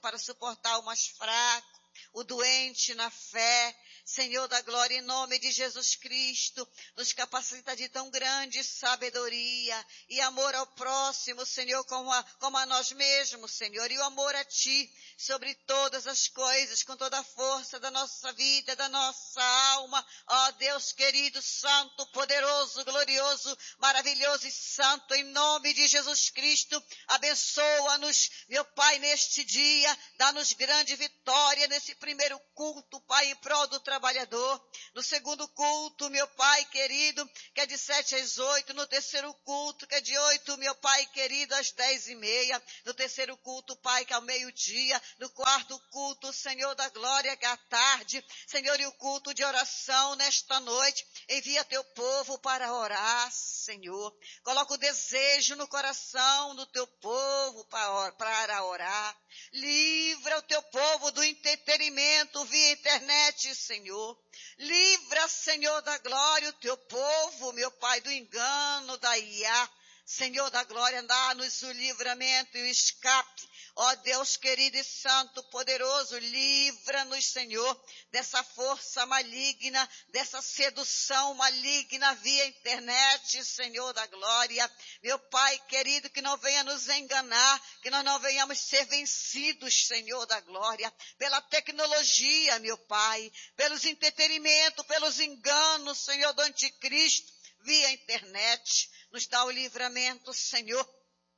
para suportar o mais fraco, o doente na fé. Senhor da glória, em nome de Jesus Cristo, nos capacita de tão grande sabedoria e amor ao próximo, Senhor, como a nós mesmos, Senhor, e o amor a Ti sobre todas as coisas, com toda a força da nossa vida, da nossa alma. Ó Deus querido, santo, poderoso, glorioso, maravilhoso e santo, em nome de Jesus Cristo, abençoa-nos, meu Pai, neste dia, dá-nos grande vitória nesse primeiro culto, Pai, em prol do trabalhador. No segundo culto, meu Pai querido, que é de 7 às 8, no terceiro culto, que é de 8, meu Pai querido, às 10:30, no terceiro culto, Pai, que é ao meio-dia, no quarto culto, Senhor da glória, que é à tarde, Senhor, e o culto de oração nesta noite, envia teu povo para orar, Senhor. Coloca o desejo no coração do teu povo para orar. Livra o teu povo do entretenimento via internet, Senhor. Livra, Senhor da glória, o teu povo, meu Pai, do engano, da IA. Senhor da glória, dá-nos o livramento e o escape. Ó Deus querido e santo, poderoso, livra-nos, Senhor, dessa força maligna, dessa sedução maligna via internet, Senhor da glória. Meu Pai querido, que não venha nos enganar, que nós não venhamos ser vencidos, Senhor da glória, pela tecnologia, meu Pai, pelos entretenimentos, pelos enganos, Senhor, do anticristo, via internet. Nos dá o livramento, Senhor,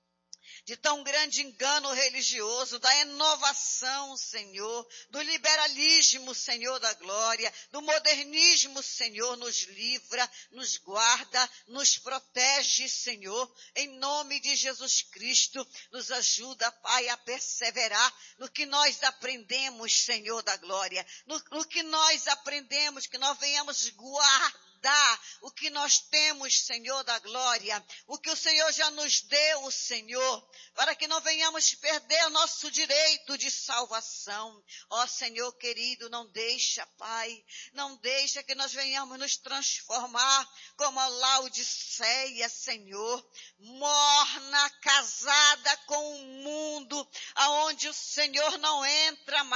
de tão grande engano religioso, da inovação, Senhor, do liberalismo, Senhor da glória, do modernismo, Senhor, nos livra, nos guarda, nos protege, Senhor, em nome de Jesus Cristo, nos ajuda, Pai, a perseverar no que nós aprendemos, Senhor da glória, no que nós aprendemos, que nós venhamos guardar o que nós temos, Senhor da glória, o que o Senhor já nos deu, Senhor, para que não venhamos perder o nosso direito de salvação. Ó Senhor querido, não deixa, Pai, não deixa que nós venhamos nos transformar como a Laodiceia, Senhor, morna, casada com o mundo, aonde o Senhor não entra mais.